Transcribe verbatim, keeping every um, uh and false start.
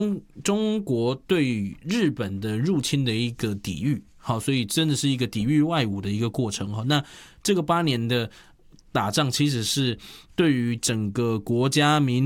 中国对于日本的入侵的一个抵御，好，所以真的是一个抵御外侮的一个过程。那这个八年的打仗其实是对于整个国家民